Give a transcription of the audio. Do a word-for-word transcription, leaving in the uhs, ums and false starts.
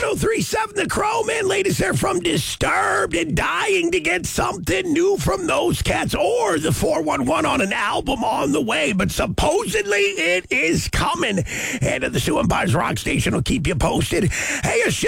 oh three seven The Crow, man. Latest there from Disturbed and dying to get something new from those cats, or the four one one on an album on the way. But supposedly it is coming. And the Sioux Empires Rock Station will keep you posted. Hey, a shout